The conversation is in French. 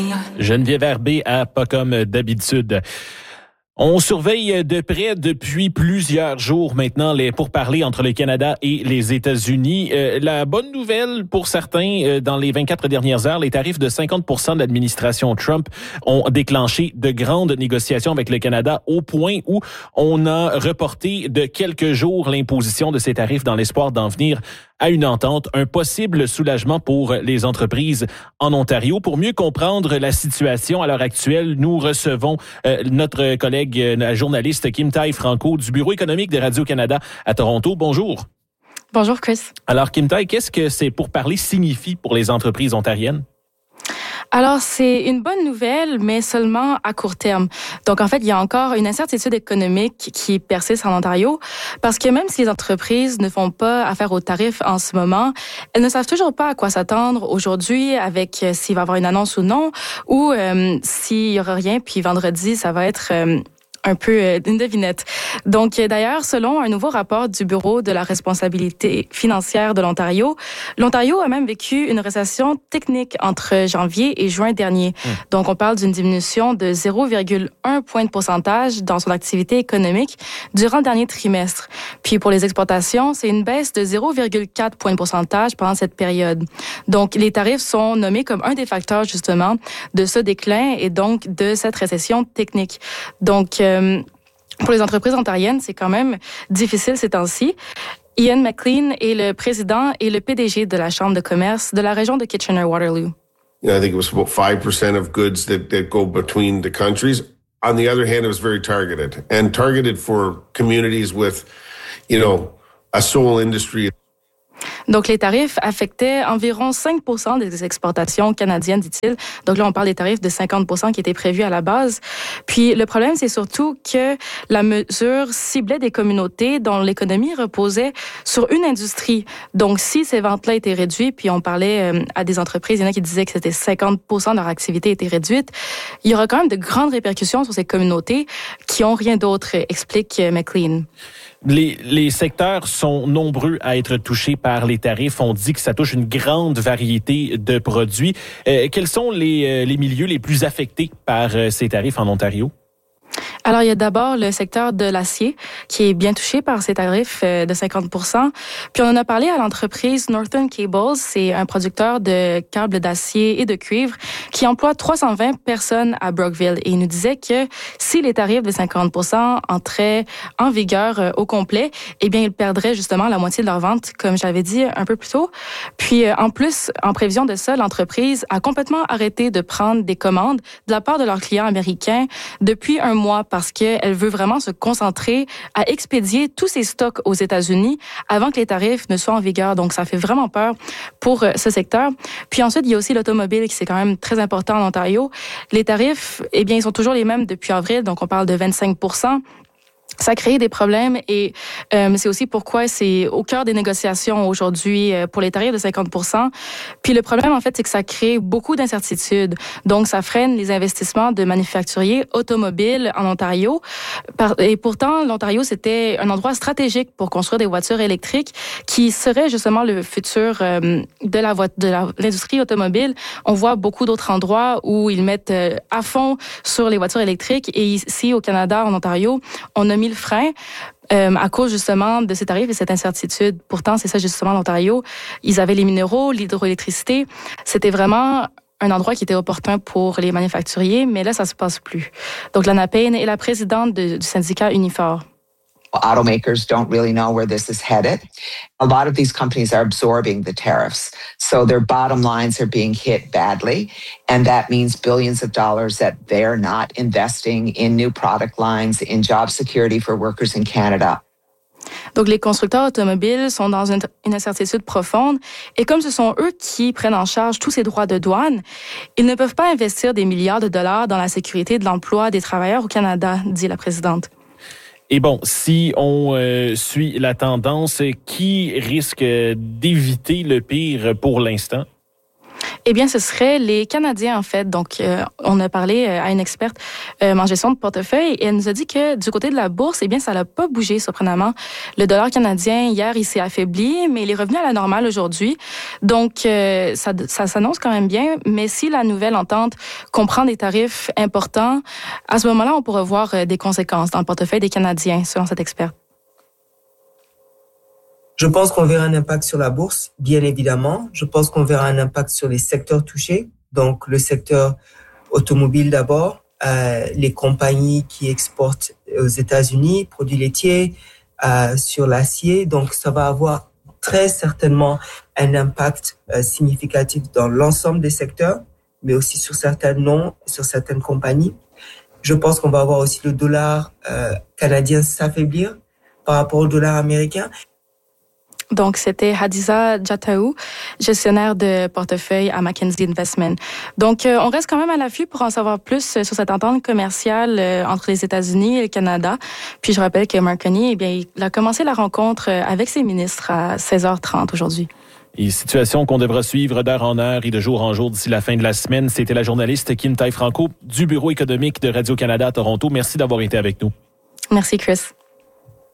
Geneviève Herbé à pas comme d'habitude. On surveille de près depuis plusieurs jours maintenant les pourparlers entre le Canada et les États-Unis. La bonne nouvelle pour certains, dans les 24 dernières heures, les tarifs de 50% de l'administration Trump ont déclenché de grandes négociations avec le Canada au point où on a reporté de quelques jours l'imposition de ces tarifs dans l'espoir d'en venir à une entente, un possible soulagement pour les entreprises en Ontario. Pour mieux comprendre la situation à l'heure actuelle, nous recevons notre collègue, la journaliste Kim Tai-Franco du Bureau économique de Radio-Canada à Toronto. Bonjour. Bonjour, Chris. Alors, Kim Tai, qu'est-ce que ces pourparlers signifient pour les entreprises ontariennes? Alors, c'est une bonne nouvelle, mais seulement à court terme. Donc, en fait, il y a encore une incertitude économique qui persiste en Ontario, parce que même si les entreprises ne font pas affaire aux tarifs en ce moment, elles ne savent toujours pas à quoi s'attendre aujourd'hui avec s'il va y avoir une annonce ou non, ou s'il y aura rien, puis vendredi, ça va être un peu une devinette. Donc, d'ailleurs, selon un nouveau rapport du Bureau de la responsabilité financière de l'Ontario, l'Ontario a même vécu une récession technique entre janvier et juin dernier. Donc, on parle d'une diminution de 0,1 point de pourcentage dans son activité économique durant le dernier trimestre. Puis, pour les exportations, c'est une baisse de 0,4 point de pourcentage pendant cette période. Donc, les tarifs sont nommés comme un des facteurs, justement, de ce déclin et donc de cette récession technique. Donc, pour les entreprises ontariennes, c'est quand même difficile ces temps-ci. Ian McLean est le président et le PDG de la Chambre de commerce de la région de Kitchener-Waterloo. I think it was about 5% of goods that go between the countries. On the other hand, it was very targeted for communities with, a sole industry. Donc, les tarifs affectaient environ 5% des exportations canadiennes, dit-il. Donc là, on parle des tarifs de 50% qui étaient prévus à la base. Puis, le problème, c'est surtout que la mesure ciblait des communautés dont l'économie reposait sur une industrie. Donc, si ces ventes-là étaient réduites, puis on parlait à des entreprises, il y en a qui disaient que c'était 50% de leur activité était réduite, il y aura quand même de grandes répercussions sur ces communautés qui ont rien d'autre, explique McLean. Les secteurs sont nombreux à être touchés par les tarifs. On dit que ça touche une grande variété de produits. Quels sont les milieux les plus affectés par ces tarifs en Ontario? Alors, il y a d'abord le secteur de l'acier qui est bien touché par ces tarifs de 50%. Puis, on en a parlé à l'entreprise Northern Cables. C'est un producteur de câbles d'acier et de cuivre qui emploie 320 personnes à Brockville. Et il nous disait que si les tarifs de 50% entraient en vigueur au complet, eh bien, ils perdraient justement la moitié de leur vente, comme j'avais dit un peu plus tôt. Puis, en plus, en prévision de ça, l'entreprise a complètement arrêté de prendre des commandes de la part de leurs clients américains depuis un mois parce qu'elle veut vraiment se concentrer à expédier tous ses stocks aux États-Unis avant que les tarifs ne soient en vigueur. Donc, ça fait vraiment peur pour ce secteur. Puis ensuite, il y a aussi l'automobile qui c'est quand même très important en Ontario. Les tarifs, eh bien, ils sont toujours les mêmes depuis avril. Donc, on parle de 25%. Ça crée des problèmes et c'est aussi pourquoi c'est au cœur des négociations aujourd'hui pour les tarifs de 50%. Puis le problème, en fait, c'est que ça crée beaucoup d'incertitudes. Donc, ça freine les investissements de manufacturiers automobiles en Ontario. Et pourtant, l'Ontario, c'était un endroit stratégique pour construire des voitures électriques qui serait justement le futur de l'industrie automobile. On voit beaucoup d'autres endroits où ils mettent à fond sur les voitures électriques. Et ici, au Canada, en Ontario, on a mis le frein à cause justement de ces tarifs et cette incertitude. Pourtant, c'est ça justement l'Ontario. Ils avaient les minéraux, l'hydroélectricité. C'était vraiment un endroit qui était opportun pour les manufacturiers, mais là, ça se passe plus. Donc, Lana Payne est la présidente du syndicat Unifor. Automakers don't really know where this is headed. A lot of these companies are absorbing the tariffs, so their bottom lines are being hit badly, and that means billions of dollars that they're not investing in new product lines, in job security for workers in Canada. Donc, les constructeurs automobiles sont dans une incertitude profonde et comme ce sont eux qui prennent en charge tous ces droits de douane, ils ne peuvent pas investir des milliards de dollars dans la sécurité de l'emploi des travailleurs au Canada, dit la présidente. Et bon, si on suit la tendance, qui risque d'éviter le pire pour l'instant? Eh bien, ce serait les Canadiens, en fait. Donc, on a parlé à une experte en gestion de portefeuille et elle nous a dit que du côté de la bourse, eh bien, ça n'a pas bougé, surprenamment. Le dollar canadien, hier, il s'est affaibli, mais il est revenu à la normale aujourd'hui. Donc, ça s'annonce quand même bien. Mais si la nouvelle entente comprend des tarifs importants, à ce moment-là, on pourra voir des conséquences dans le portefeuille des Canadiens, selon cette experte. Je pense qu'on verra un impact sur la bourse, bien évidemment. Je pense qu'on verra un impact sur les secteurs touchés. Donc, le secteur automobile d'abord, les compagnies qui exportent aux États-Unis, produits laitiers, sur l'acier. Donc, ça va avoir très certainement un impact significatif dans l'ensemble des secteurs, mais aussi sur certains noms, sur certaines compagnies. Je pense qu'on va avoir aussi le dollar canadien s'affaiblir par rapport au dollar américain. Donc, c'était Hadiza Jataou, gestionnaire de portefeuille à Mackenzie Investment. Donc, on reste quand même à l'affût pour en savoir plus sur cette entente commerciale entre les États-Unis et le Canada. Puis, je rappelle que Mark Carney, eh bien, il a commencé la rencontre avec ses ministres à 16h30 aujourd'hui. Et situation qu'on devra suivre d'heure en heure et de jour en jour d'ici la fin de la semaine. C'était la journaliste Kim Tai-Franco du Bureau économique de Radio-Canada à Toronto. Merci d'avoir été avec nous. Merci, Chris.